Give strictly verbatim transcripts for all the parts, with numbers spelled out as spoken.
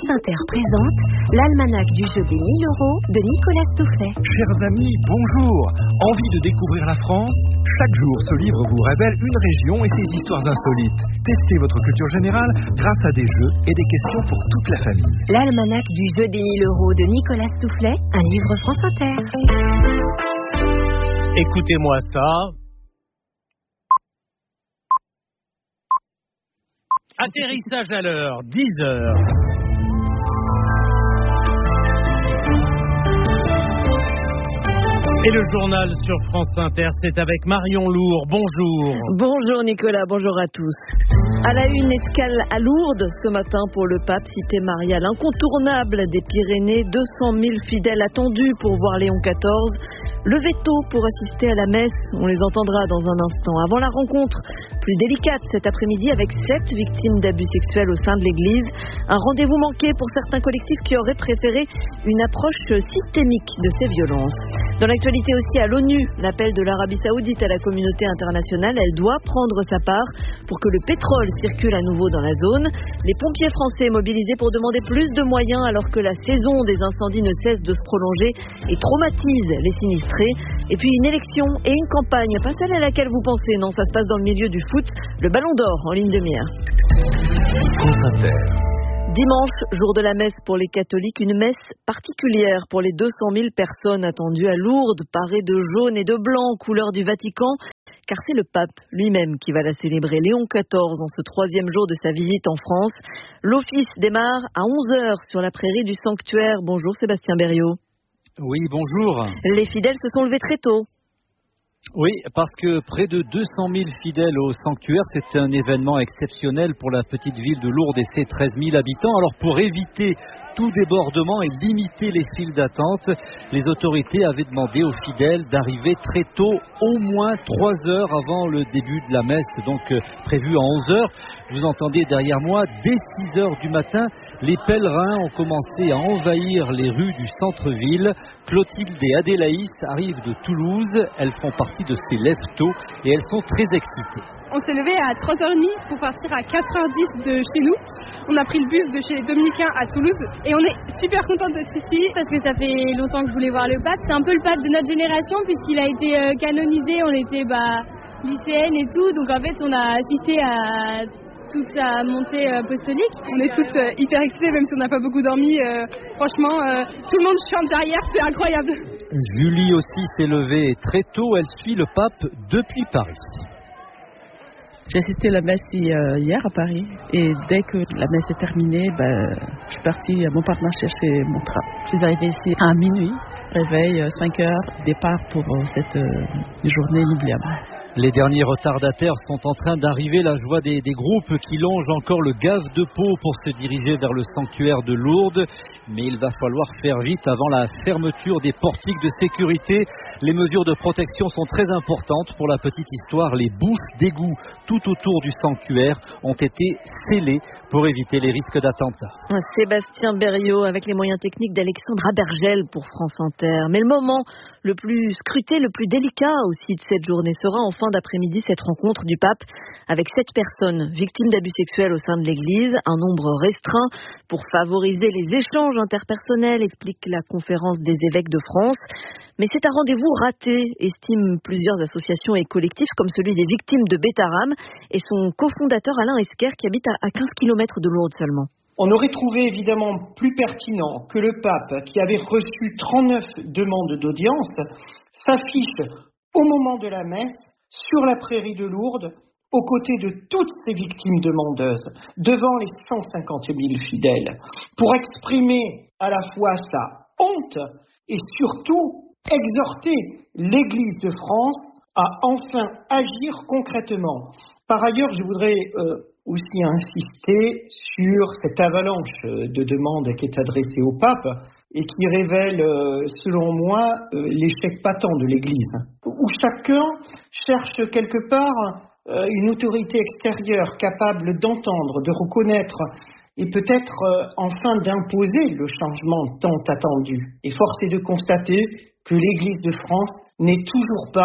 France Inter présente l'almanach du jeu des mille euros de Nicolas Stoufflet. Chers amis, bonjour. Envie de découvrir la France? Chaque jour, ce livre vous révèle une région et ses histoires insolites. Testez votre culture générale grâce à des jeux et des questions pour toute la famille. L'almanach du jeu des mille euros de Nicolas Stoufflet, un livre France Inter. Écoutez-moi ça. Atterrissage à l'heure, dix heures. Et le journal sur France Inter, c'est avec Marion Lourd. Bonjour. Bonjour Nicolas, bonjour à tous. À la une, escale à Lourdes ce matin pour le pape, cité mariale incontournable des Pyrénées. deux cent mille fidèles attendus pour voir Léon quatorze. Levé tôt pour assister à la messe, on les entendra dans un instant. Avant la rencontre plus délicate cet après-midi avec sept victimes d'abus sexuels au sein de l'église. Un rendez-vous manqué pour certains collectifs qui auraient préféré une approche systémique de ces violences. Dans l'actualité aussi à l'ONU, l'appel de l'Arabie Saoudite à la communauté internationale, elle doit prendre sa part pour que le pétrole circule à nouveau dans la zone. Les pompiers français mobilisés pour demander plus de moyens alors que la saison des incendies ne cesse de se prolonger et traumatise les sinistrés. Et puis une élection et une campagne, pas celle à laquelle vous pensez, non, ça se passe dans le milieu du foot, le Ballon d'Or en ligne de mire. France Inter. Dimanche, jour de la messe pour les catholiques, une messe particulière pour les deux cent mille personnes attendues à Lourdes, parées de jaune et de blanc, couleur du Vatican, car c'est le pape lui-même qui va la célébrer, Léon quatorze, en ce troisième jour de sa visite en France. L'office démarre à onze heures sur la prairie du sanctuaire. Bonjour Sébastien Berriot. Oui, bonjour. Les fidèles se sont levés très tôt. Oui, parce que près de deux cent mille fidèles au sanctuaire, c'est un événement exceptionnel pour la petite ville de Lourdes et ses treize mille habitants. Alors pour éviter tout débordement et limiter les files d'attente, les autorités avaient demandé aux fidèles d'arriver très tôt, au moins trois heures avant le début de la messe, donc euh, prévu à onze heures. Vous entendez derrière moi, dès six heures du matin, les pèlerins ont commencé à envahir les rues du centre-ville. Clotilde et Adélaïs arrivent de Toulouse, elles font partie de ces lève-tôt et elles sont très excitées. On s'est levé à trois heures trente pour partir à quatre heures dix de chez nous. On a pris le bus de chez les Dominicains à Toulouse et on est super contente d'être ici parce que ça fait longtemps que je voulais voir le pape. C'est un peu le pape de notre génération puisqu'il a été euh, canonisé, on était bah, lycéennes et tout, donc en fait on a assisté à toute sa montée apostolique. On est toutes euh, hyper excitées même si on n'a pas beaucoup dormi. Euh, franchement, euh, tout le monde chante derrière, c'est incroyable. Julie aussi s'est levée très tôt, elle suit le pape depuis Paris. J'ai assisté à la messe hier à Paris et dès que la messe est terminée, ben, je suis partie à Montparnasse chercher mon train. Je suis arrivée ici à minuit, réveil cinq heures, départ pour cette euh, journée inoubliable. Les derniers retardataires sont en train d'arriver, la joie des, des groupes qui longent encore le gave de Pau pour se diriger vers le sanctuaire de Lourdes. Mais il va falloir faire vite avant la fermeture des portiques de sécurité. Les mesures de protection sont très importantes. Pour la petite histoire, les bouches d'égout tout autour du sanctuaire ont été scellées pour éviter les risques d'attentats. Sébastien Berriot avec les moyens techniques d'Alexandra Bergel pour France Inter. Mais le moment le plus scruté, le plus délicat aussi de cette journée sera en fin d'après-midi cette rencontre du pape avec sept personnes victimes d'abus sexuels au sein de l'église, un nombre restreint pour favoriser les échanges interpersonnels, explique la conférence des évêques de France. Mais c'est un rendez-vous raté, estiment plusieurs associations et collectifs comme celui des victimes de Bétaram et son cofondateur Alain Esquer qui habite à quinze kilomètres de Lourdes seulement. On aurait trouvé évidemment plus pertinent que le pape, qui avait reçu trente-neuf demandes d'audience, s'affiche au moment de la messe sur la prairie de Lourdes, aux côtés de toutes ces victimes demandeuses, devant les cent cinquante mille fidèles, pour exprimer à la fois sa honte et surtout exhorter l'Église de France à enfin agir concrètement. Par ailleurs, je voudrais euh, aussi insister sur cette avalanche de demandes qui est adressée au pape et qui révèle, euh, selon moi, euh, l'échec patent de l'Église, où chacun cherche quelque part euh, une autorité extérieure capable d'entendre, de reconnaître et peut-être euh, enfin d'imposer le changement tant attendu. Et force est de constater que l'Église de France n'est toujours pas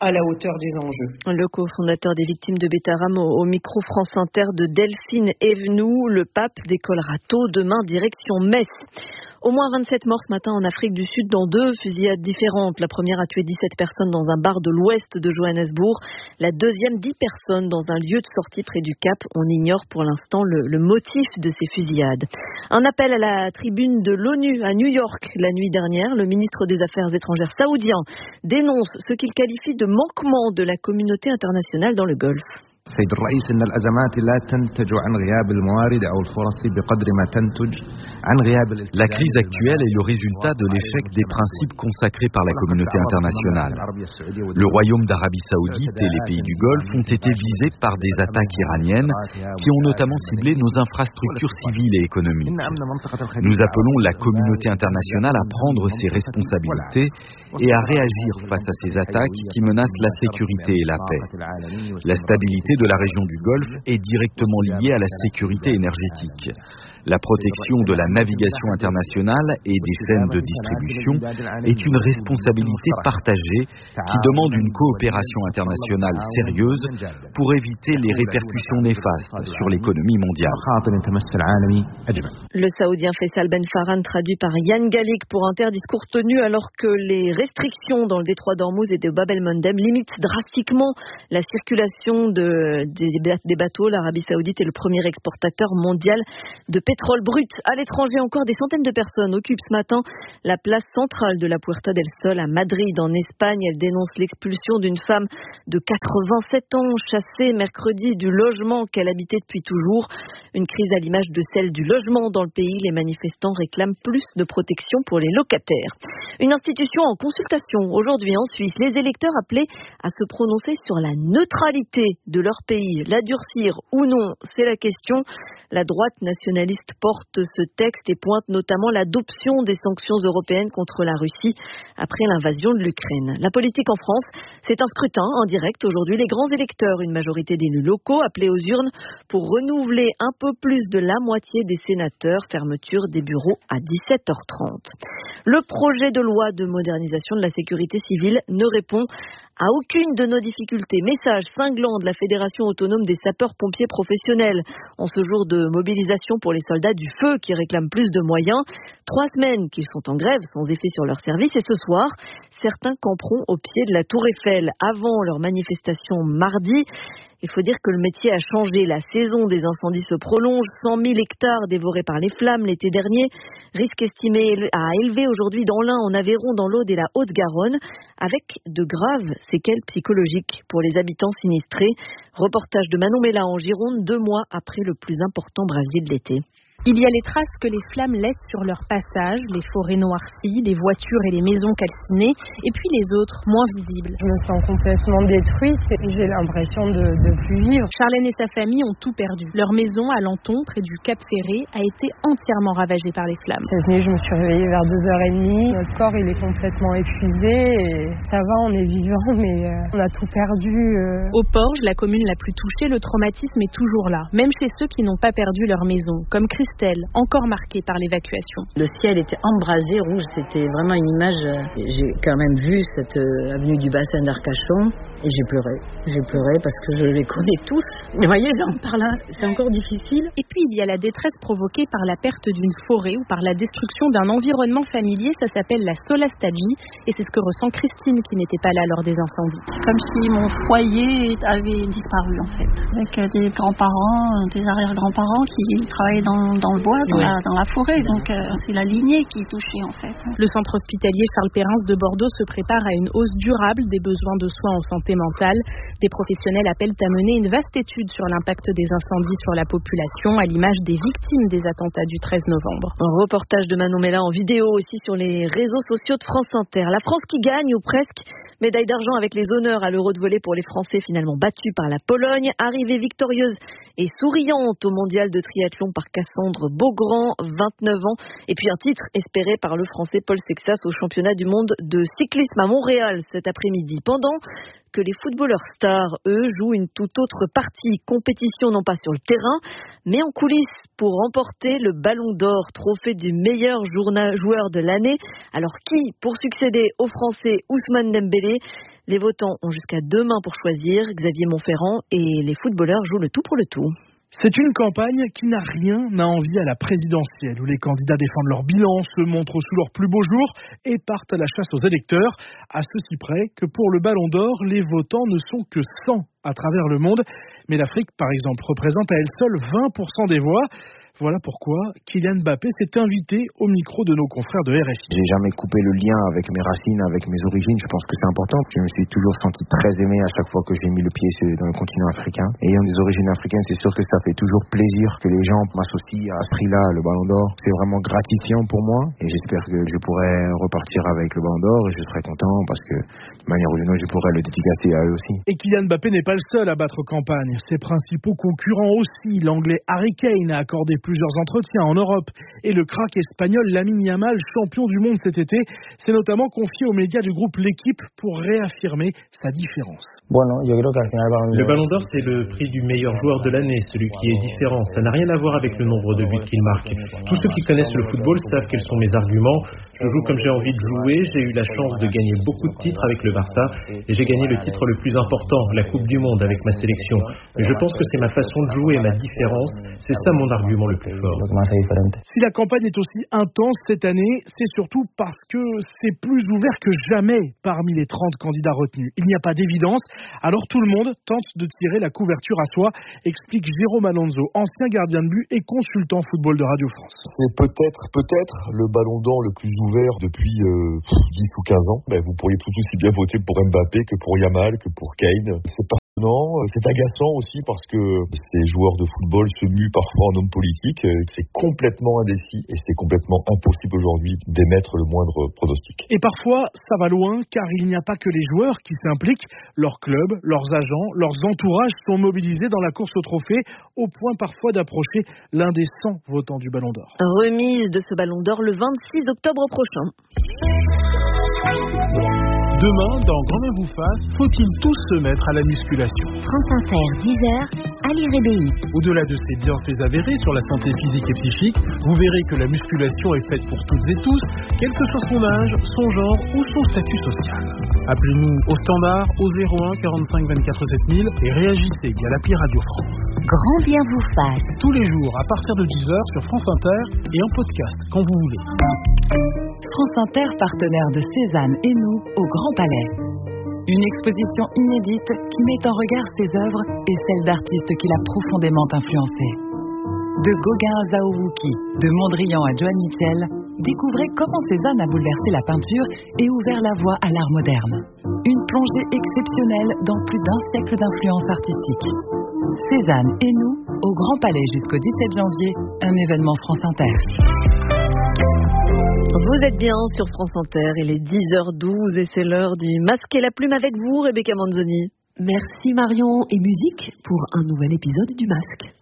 à la hauteur des enjeux. Le cofondateur des victimes de Betaram au, au micro France Inter de Delphine Evenou. Le pape décollera tôt demain direction Metz. Au moins vingt-sept morts ce matin en Afrique du Sud dans deux fusillades différentes. La première a tué dix-sept personnes dans un bar de l'ouest de Johannesburg. La deuxième, dix personnes dans un lieu de sortie près du Cap. On ignore pour l'instant le, le motif de ces fusillades. Un appel à la tribune de l'ONU à New York la nuit dernière. Le ministre des Affaires étrangères saoudien dénonce ce qu'il qualifie de manquement de la communauté internationale dans le Golfe. سيد الرئيس إن الأزمات لا تنتج عن غياب الموارد أو الفرص بقدر ما تنتج عن غياب. La crise actuelle est le résultat de l'échec des principes consacrés par la communauté internationale. Le Royaume d'Arabie Saoudite et les pays du Golfe ont été visés par des attaques iraniennes qui ont notamment ciblé nos infrastructures civiles et économiques. Nous appelons la communauté internationale à prendre ses responsabilités et à réagir face à ces attaques qui menacent la sécurité et la paix. La stabilité de la région du Golfe est directement liée à la sécurité énergétique. La protection de la navigation internationale et des chaînes de distribution est une responsabilité partagée qui demande une coopération internationale sérieuse pour éviter les répercussions néfastes sur l'économie mondiale. Le Saoudien Faisal Ben Farhan, traduit par Yann Gallic pour Inter, discours tenu alors que les restrictions dans le détroit d'Ormuz et de Bab el-Mandeb limitent drastiquement la circulation de, des, des bateaux. L'Arabie Saoudite est le premier exportateur mondial de pétrole brut. À l'étranger, encore des centaines de personnes occupent ce matin la place centrale de la Puerta del Sol à Madrid, en Espagne. Elle dénonce l'expulsion d'une femme de quatre-vingt-sept ans, chassée mercredi du logement qu'elle habitait depuis toujours. Une crise à l'image de celle du logement dans le pays. Les manifestants réclament plus de protection pour les locataires. Une institution en consultation aujourd'hui en Suisse. Les électeurs appelés à se prononcer sur la neutralité de leur pays. La durcir ou non, c'est la question. La droite nationaliste porte ce texte et pointe notamment l'adoption des sanctions européennes contre la Russie après l'invasion de l'Ukraine. La politique en France, c'est un scrutin en direct aujourd'hui. Les grands électeurs, une majorité d'élus locaux appelés aux urnes pour renouveler un peu plus de la moitié des sénateurs. Fermeture des bureaux à dix-sept heures trente. Le projet de loi de modernisation de la sécurité civile ne répond à aucune de nos difficultés. Message cinglant de la Fédération autonome des sapeurs-pompiers professionnels en ce jour de mobilisation pour les soldats du feu qui réclament plus de moyens. Trois semaines qu'ils sont en grève sans effet sur leur service et ce soir, certains camperont au pied de la Tour Eiffel avant leur manifestation mardi. Il faut dire que le métier a changé. La saison des incendies se prolonge. cent mille hectares dévorés par les flammes l'été dernier. Risque estimé à élever aujourd'hui dans l'Ain, en Aveyron, dans l'Aude et la Haute-Garonne, avec de graves séquelles psychologiques pour les habitants sinistrés. Reportage de Manon Mella en Gironde, deux mois après le plus important brasier de l'été. Il y a les traces que les flammes laissent sur leur passage, les forêts noircies, les voitures et les maisons calcinées, et puis les autres, moins visibles. Je me sens complètement détruite et j'ai l'impression de ne plus vivre. Charlène et sa famille ont tout perdu. Leur maison à Lanton, près du Cap Ferré, a été entièrement ravagée par les flammes. Cette nuit, je me suis réveillée vers deux heures trente. Notre corps, il est complètement épuisé et ça va, on est vivant, mais euh, on a tout perdu. Euh... Au Porge, la commune la plus touchée, le traumatisme est toujours là, même chez ceux qui n'ont pas perdu leur maison, comme Christelle, encore marquée par l'évacuation. Le ciel était embrasé, rouge, c'était vraiment une image. J'ai quand même vu cette euh, avenue du bassin d'Arcachon et j'ai pleuré. J'ai pleuré parce que je les connais tous. Mais voyez, j'en parle là, c'est encore difficile. Et puis il y a la détresse provoquée par la perte d'une forêt ou par la destruction d'un environnement familier. Ça s'appelle la solastagie et c'est ce que ressent Christine qui n'était pas là lors des incendies. Comme si mon foyer avait disparu en fait. Avec des grands-parents, des arrière-grands-parents qui travaillaient dans dans le bois, dans, ouais. la, dans la forêt, donc euh, c'est la lignée qui est touchée en fait. Le centre hospitalier Charles Perrins de Bordeaux se prépare à une hausse durable des besoins de soins en santé mentale. Des professionnels appellent à mener une vaste étude sur l'impact des incendies sur la population, à l'image des victimes des attentats du treize novembre. Un reportage de Manon Mella en vidéo aussi sur les réseaux sociaux de France Inter. La France qui gagne, ou presque. Médaille d'argent avec les honneurs à l'Euro de volley pour les Français finalement battus par la Pologne. Arrivée victorieuse et souriante au mondial de triathlon par Cassandre Beaugrand, vingt-neuf ans. Et puis un titre espéré par le Français Paul Sexas au championnat du monde de cyclisme à Montréal cet après-midi. Pendant que les footballeurs stars, eux, jouent une toute autre partie. Compétition non pas sur le terrain, mais en coulisses pour remporter le Ballon d'Or, trophée du meilleur joueur de l'année. Alors qui pour succéder au Français Ousmane Dembélé? Les votants ont jusqu'à demain pour choisir. Xavier Montferrand et les footballeurs jouent le tout pour le tout. C'est une campagne qui n'a rien à envier à la présidentielle, où les candidats défendent leur bilan, se montrent sous leur plus beau jour et partent à la chasse aux électeurs, à ceci près que pour le Ballon d'Or, les votants ne sont que cent à travers le monde. Mais l'Afrique, par exemple, représente à elle seule vingt pour cent des voix. Voilà pourquoi Kylian Mbappé s'est invité au micro de nos confrères de R F I. J'ai jamais coupé le lien avec mes racines, avec mes origines. Je pense que c'est important. Je me suis toujours senti très aimé à chaque fois que j'ai mis le pied dans le continent africain. Ayant des origines africaines, c'est sûr que ça fait toujours plaisir que les gens m'associent à ce prix-là, le Ballon d'Or. C'est vraiment gratifiant pour moi et j'espère que je pourrai repartir avec le Ballon d'Or et je serai content parce que de manière ou d'une autre, je pourrai le dédicacer à eux aussi. Et Kylian Mbappé n'est pas le seul à battre campagne. Ses principaux concurrents aussi. L'anglais Harry Kane a accordé plusieurs entretiens en Europe et le crack espagnol Lamine Yamal, champion du monde cet été, s'est notamment confié aux médias du groupe L'Équipe pour réaffirmer sa différence. Le Ballon d'Or, c'est le prix du meilleur joueur de l'année, celui qui est différent. Ça n'a rien à voir avec le nombre de buts qu'il marque. Tous ceux qui connaissent le football savent quels sont mes arguments. Je joue comme j'ai envie de jouer. J'ai eu la chance de gagner beaucoup de titres avec le Barça et j'ai gagné le titre le plus important, la Coupe du Monde avec ma sélection. Mais je pense que c'est ma façon de jouer, ma différence. C'est ça mon argument le plus fort. Si la campagne est aussi intense cette année, c'est surtout parce que c'est plus ouvert que jamais parmi les trente candidats retenus. Il n'y a pas d'évidence, alors tout le monde tente de tirer la couverture à soi, explique Jérôme Alonso, ancien gardien de but et consultant football de Radio France. C'est peut-être, peut-être le Ballon d'Or le plus ouvert depuis euh, dix ou quinze ans. Ben, vous pourriez tout aussi bien voter pour Mbappé que pour Yamal, que pour Kane. C'est pas Non, c'est agaçant aussi parce que ces joueurs de football se muent parfois en hommes politiques. C'est complètement indécis et c'est complètement impossible aujourd'hui d'émettre le moindre pronostic. Et parfois, ça va loin car il n'y a pas que les joueurs qui s'impliquent. Leurs clubs, leurs agents, leurs entourages sont mobilisés dans la course au trophée au point parfois d'approcher l'un des cent votants du Ballon d'Or. Remise de ce Ballon d'Or le vingt-six octobre prochain. Demain, dans Grand Bain vous fasse, faut-il tous se mettre à la musculation? France Inter, dix heures, Ali Rébéi. Au-delà de ses bienfaits avérés sur la santé physique et psychique, vous verrez que la musculation est faite pour toutes et tous, quel que soit son âge, son genre ou son statut social. Appelez-nous au standard au zéro un quarante-cinq vingt-quatre sept mille et réagissez via l'appli Radio France. Grand bien vous fasse. Tous les jours à partir de dix heures sur France Inter et en podcast quand vous voulez. France Inter, partenaire de Cézanne et nous au Grand Palais. Une exposition inédite qui met en regard ses œuvres et celles d'artistes qu'il a profondément influencés. De Gauguin à Zhao Wuqi, de Mondrian à Joan Mitchell, découvrez comment Cézanne a bouleversé la peinture et ouvert la voie à l'art moderne. Une plongée exceptionnelle dans plus d'un siècle d'influence artistique. Cézanne et nous au Grand Palais jusqu'au dix-sept janvier, un événement France Inter. Vous êtes bien sur France Inter, il est dix heures douze et c'est l'heure du Masque et la Plume avec vous, Rebecca Manzoni. Merci Marion et musique pour un nouvel épisode du Masque.